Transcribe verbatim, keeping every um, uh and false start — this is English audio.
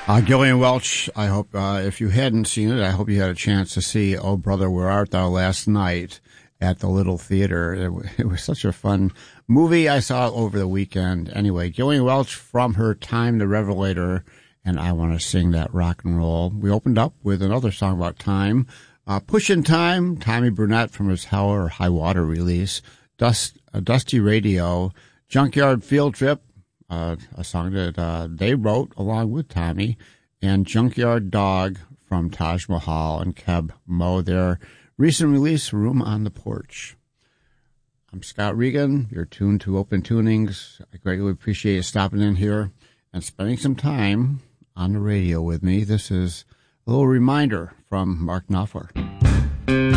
Uh, Gillian Welch, I hope, uh, if you hadn't seen it, I hope you had a chance to see Oh Brother, Where Art Thou last night at the Little Theater. It, it was such a fun movie. I saw it over the weekend. Anyway, Gillian Welch from her Time the Revelator, and I Want to Sing That Rock and Roll. We opened up with another song about time, uh, Pushin' Time, Tommy Burnett from his Hell or High Water release, Dust, uh, Dusty Radio, Junkyard Field Trip, Uh, a song that uh, they wrote along with Tommy, and Junkyard Dog from Taj Mahal and Keb Mo, their recent release, Room on the Porch. I'm Scott Regan. You're tuned to Open Tunings. I greatly appreciate you stopping in here and spending some time on the radio with me. This is a little reminder from Mark Knopfler.